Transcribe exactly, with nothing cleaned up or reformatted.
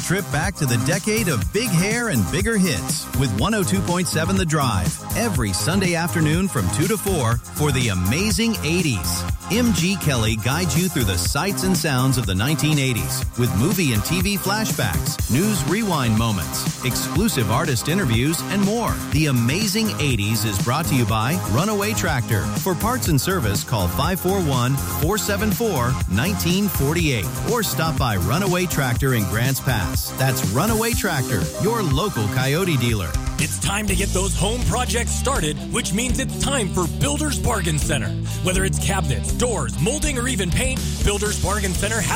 trip back to the decade of big hair and bigger hits with one oh two point seven The Drive every Sunday afternoon from two to four for the amazing eighties. M G Kelly guides you through the sights and sounds of the nineteen eighties with movie and T V flashbacks, news rewind moments, exclusive artist interviews, and more. The amazing eighties is brought to you by Runaway Tractor. For parts and service, call five four one, four seven four, one nine four eight or stop by Runaway Tractor in Grants Pass. That's Runaway Tractor, your local Coyote dealer. It's time to get those home projects started, which means it's time for Builder's Bargain Center. Whether it's cabinets, doors, molding, or even paint, Builder's Bargain Center has